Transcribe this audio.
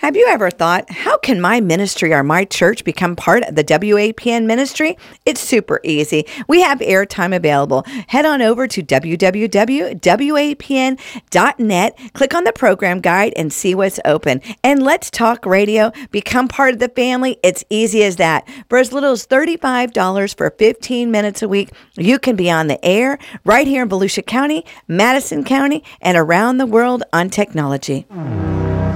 Have you ever thought, how can my ministry or my church become part of the WAPN ministry? It's super easy. We have airtime available. Head on over to www.wapn.net, click on the program guide and see what's open. And Let's Talk Radio, become part of the family. It's easy as that. For as little as $35 for 15 minutes a week, you can be on the air right here in Volusia County, Madison County, and around the world on technology.